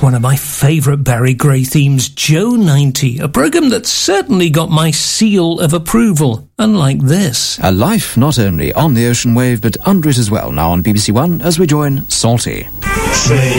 one of my favourite Barry Gray themes, Joe 90, a programme that certainly got my seal of approval, unlike this. A life not only on the ocean wave, but under it as well, now on BBC One, as we join Salty.